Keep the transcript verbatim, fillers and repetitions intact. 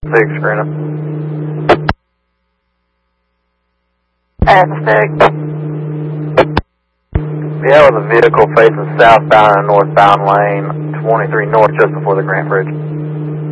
Big screener. Aztec. Yeah, with a vehicle facing southbound and northbound lane, twenty-three north just before the Grant Bridge.